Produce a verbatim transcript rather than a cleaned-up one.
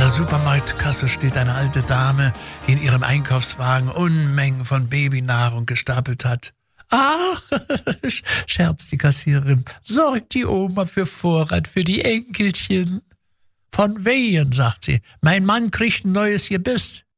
der Supermarktkasse steht eine alte Dame, die in ihrem Einkaufswagen Unmengen von Babynahrung gestapelt hat. Ach, scherzt die Kassiererin, sorgt die Oma für Vorrat für die Enkelchen. Von wehen, sagt sie, mein Mann kriegt ein neues Gebiss.